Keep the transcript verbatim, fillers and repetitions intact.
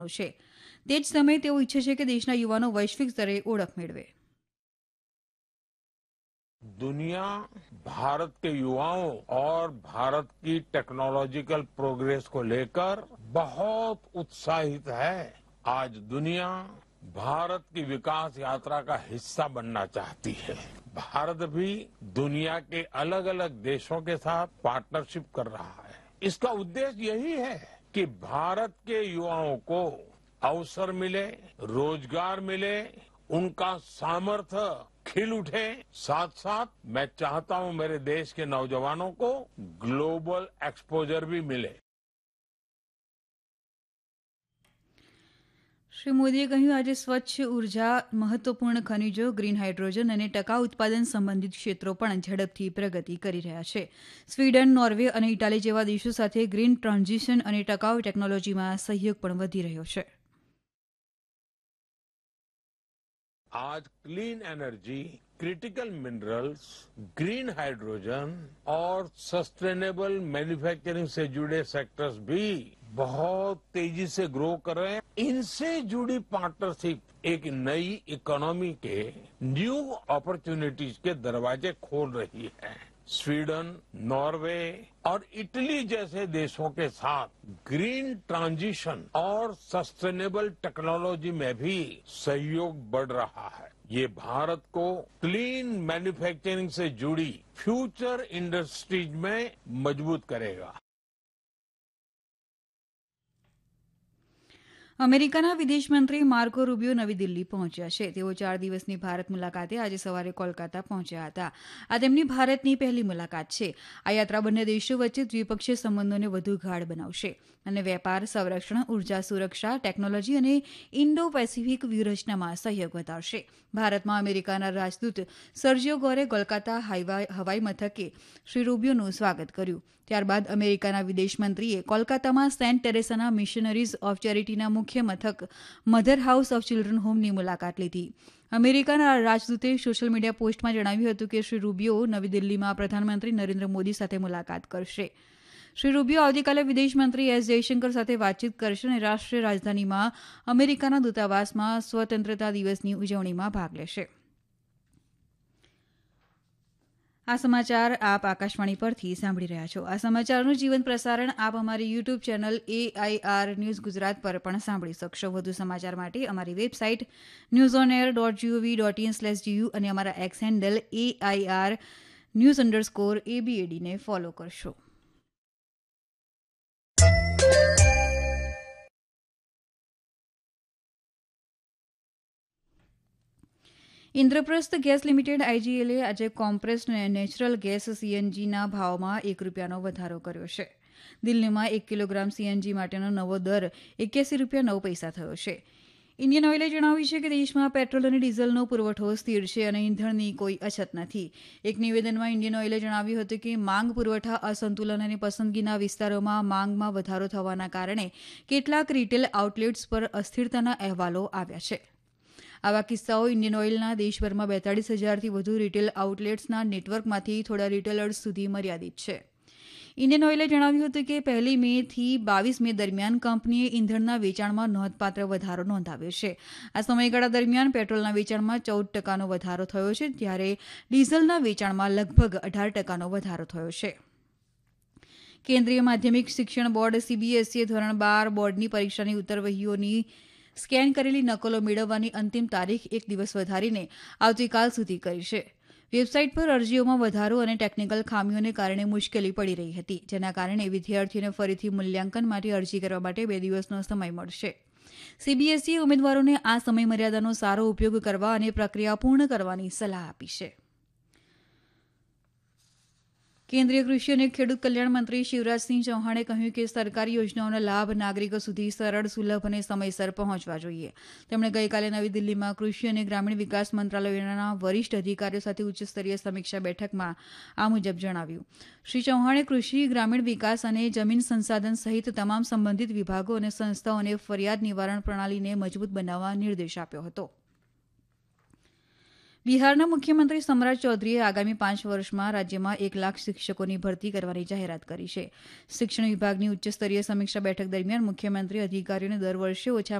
છે. તે જ સમયે તેઓ ઈચ્છે છે કે દેશના યુવાનો વૈશ્વિક સ્તરે ઓળખ મેળવે. दुनिया भारत के युवाओं और भारत की टेक्नोलॉजिकल प्रोग्रेस को लेकर बहुत उत्साहित है. आज दुनिया भारत की विकास यात्रा का हिस्सा बनना चाहती है. भारत भी दुनिया के अलग अलग देशों के साथ पार्टनरशिप कर रहा है. इसका उद्देश्य यही है कि भारत के युवाओं को अवसर मिले, रोजगार मिले, उनका सामर्थ्य खिल उठे. साथ साथ मैं चाहता हूं मेरे देश के नौजवानों को ग्लोबल एक्सपोजर भी मिले. શ્રી મોદીએ કહ્યું, આજે સ્વચ્છ ઉર્જા, મહત્વપૂર્ણ ખનિજો, ગ્રીન હાઇડ્રોજન અને ટકાઉ ઉત્પાદન સંબંધિત ક્ષેત્રો પણ ઝડપથી પ્રગતિ કરી રહ્યા છે. સ્વીડન, નોર્વે અને ઇટાલી જેવા દેશો સાથે ગ્રીન ટ્રાન્ઝિશન અને ટકાઉ ટેકનોલોજીમાં સહયોગ પણ વધી રહ્યો છે. आज clean energy, critical minerals, green hydrogen और सस्टेनेबल मैन्युफैक्चरिंग से जुड़े सेक्टर्स भी बहुत तेजी से ग्रो कर रहे हैं. इनसे जुड़ी पार्टनरशिप एक नई इकोनॉमी के न्यू अपॉर्चुनिटीज के दरवाजे खोल रही है. स्वीडन, नॉर्वे और इटली जैसे देशों के साथ ग्रीन ट्रांजिशन और सस्टेनेबल टेक्नोलॉजी में भी सहयोग बढ़ रहा है. ये भारत को क्लीन मैन्युफैक्चरिंग से जुड़ी फ्यूचर इंडस्ट्रीज में मजबूत करेगा. અમેરિકાના વિદેશમંત્રી માર્કો રૂબિયો નવી દિલ્હી પહોંચ્યા છે. તેઓ ચાર દિવસની ભારત મુલાકાતે આજે સવારે કોલકાતા પહોંચ્યા હતા. આ તેમની ભારતની પહેલી મુલાકાત છે. આ યાત્રા બંને દેશો વચ્ચે દ્વિપક્ષીય સંબંધોને વધુ ગાઢ બનાવશે અને વેપાર, સંરક્ષણ, ઉર્જા સુરક્ષા, ટેકનોલોજી અને ઇન્ડો પેસિફિક વ્યૂહરચનામાં સહયોગ વધારશે. ભારતમાં અમેરિકાના રાજદૂત સર્જિયો ગોરે કોલકાતા હવાઈ મથકે શ્રી રૂબિયોનું સ્વાગત કર્યું. ત્યારબાદ અમેરિકાના વિદેશમંત્રીએ કોલકાતામાં સેન્ટ ટેરેસાના મિશનરીઝ ઓફ ચેરિટીના મુખ્ય મથક મધર હાઉસ ઓફ ચિલ્ડ્રન હોમની મુલાકાત લીધી. અમેરિકાના રાજદૂતે સોશિયલ મીડિયા પોસ્ટમાં જણાવ્યું હતું કે શ્રી રૂબિયો નવી દિલ્હીમાં પ્રધાનમંત્રી નરેન્દ્ર મોદી સાથે મુલાકાત કરશે. શ્રી રૂબિયો આવતીકાલે વિદેશમંત્રી એસ જયશંકર સાથે વાતચીત કરશે અને રાષ્ટ્રીય રાજધાનીમાં અમેરિકાના દૂતાવાસમાં સ્વતંત્રતા દિવસની ઉજવણીમાં ભાગ લેશે. આ સમાચાર આપ આકાશવાણી પરથી સાંભળી રહ્યા છો. આ સમાચારનું જીવંત પ્રસારણ આપ અમારી YouTube channel AIR news Gujarat પર પણ સાંભળી શકશો. વધુ સમાચાર માટે અમારી website news on air dot GOV dot in slash GU અને અમારા x handle AIR news underscore એબીએડીને follow કરશો. ઇન્દ્રપ્રસ્થ ગેસ લિમિટેડ આઈજીએલે આજે કોમ્પ્રેસ્ડ નેચરલ ગેસ સીએનજીના ભાવમાં એક રૂપિયાનો વધારો કર્યો છે. દિલ્હીમાં એક કિલોગ્રામ સીએનજી માટેનો નવો દર એક્યાસી રૂપિયા નવ પૈસા થયો છે. ઇન્ડિયન ઓઇલે જણાવ્યું છે કે દેશમાં પેટ્રોલ અને ડીઝલનો પુરવઠો સ્થિર છે અને ઇંધણની કોઈ અછત નથી. એક નિવેદનમાં ઇન્ડિયન ઓઇલે જણાવ્યું હતું કે માંગ પુરવઠા અસંતુલન અને પસંદગીના વિસ્તારોમાં માંગમાં વધારો થવાના કારણે કેટલાક રિટેલ આઉટલેટ્સ પર અસ્થિરતાના અહેવાલો આવ્યા છે. આવા કિસ્સાઓ ઇન્ડિયન ઓઇલના દેશભરમાં બેતાળીસ હજારથી વધુ રિટેલ આઉટલેટ્સના નેટવર્કમાંથી થોડા રિટેલર્સ સુધી મર્યાદિત છે. ઇન્ડિયન ઓઇલે જણાવ્યું હતું કે પહેલી મે થી બાવીસ મે દરમિયાન કંપનીએ ઇંધણના વેચાણમાં નોંધપાત્ર વધારો નોંધાવ્યો છે. આ સમયગાળા દરમિયાન પેટ્રોલના વેચાણમાં ચૌદ ટકાનો વધારો થયો છે, જ્યારે ડીઝલના વેચાણમાં લગભગ અઢાર ટકાનો વધારો થયો છે. કેન્દ્રીય માધ્યમિક શિક્ષણ બોર્ડ સીબીએસઈએ ધોરણ બાર બોર્ડની પરીક્ષાની ઉત્તરવહીઓની સ્કેન કરેલી નકલો મેળવવાની અંતિમ તારીખ એક દિવસ વધારીને આવતીકાલ સુધી કરી છે. વેબસાઇટ પર અરજીઓમાં વધારો અને ટેકનિકલ ખામીઓને કારણે મુશ્કેલી પડી રહી હતી, જેના કારણે વિદ્યાર્થીઓને ફરીથી મૂલ્યાંકન માટે અરજી કરવા માટે બે દિવસનો સમય મળશે. સીબીએસઈએ ઉમેદવારોને આ સમયમર્યાદાનો સારો ઉપયોગ કરવા અને પ્રક્રિયા પૂર્ણ કરવાની સલાહ આપી છે. કેન્દ્રીય કૃષિ અને ખેડૂત કલ્યાણ મંત્રી શિવરાજસિંહ ચૌહાણે કહ્યું કે સરકારી યોજનાઓનો લાભ નાગરિકો સુધી સરળ, સુલભ અને સમયસર પહોંચવા જોઈએ. તેમણે ગઈકાલે નવી દિલ્હીમાં કૃષિ અને ગ્રામીણ વિકાસ મંત્રાલયોના વરિષ્ઠ અધિકારીઓ સાથે ઉચ્ચસ્તરીય સમીક્ષા બેઠકમાં આ મુજબ જણાવ્યું. શ્રી ચૌહાણે કૃષિ, ગ્રામીણ વિકાસ અને જમીન સંસાધન સહિત તમામ સંબંધિત વિભાગો અને સંસ્થાઓને ફરિયાદ નિવારણ પ્રણાલીને મજબૂત બનાવવા નિર્દેશ આપ્યો હતો. બિહારના મુખ્યમંત્રી સમ્રાટ ચૌધરીએ આગામી પાંચ વર્ષમાં રાજ્યમાં એક લાખ શિક્ષકોની ભરતી કરવાની જાહેરાત કરી છે. શિક્ષણ વિભાગની ઉચ્ચસ્તરીય સમીક્ષા બેઠક દરમિયાન મુખ્યમંત્રીએ અધિકારીઓને દર વર્ષે ઓછામાં